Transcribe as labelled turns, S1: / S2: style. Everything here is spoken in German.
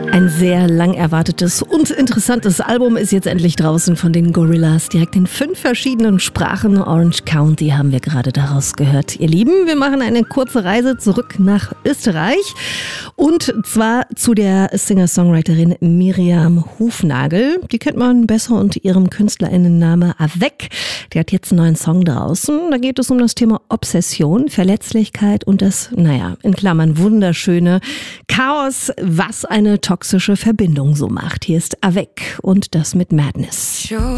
S1: Ein sehr lang erwartetes und interessantes Album ist jetzt endlich draußen von den Gorillaz. Direkt in 5 verschiedenen Sprachen. Orange County haben wir gerade daraus gehört. Ihr Lieben, wir machen eine kurze Reise zurück nach Österreich. Und zwar zu der Singer-Songwriterin Miriam Hufnagel. Die kennt man besser unter ihrem KünstlerInnenname Avec. Die hat jetzt einen neuen Song draußen. Da geht es um das Thema Obsession, Verletzlichkeit und das, in Klammern wunderschöne Chaos, was eine toxische Verbindung so macht. Hier ist Avec und das mit Madness.
S2: Show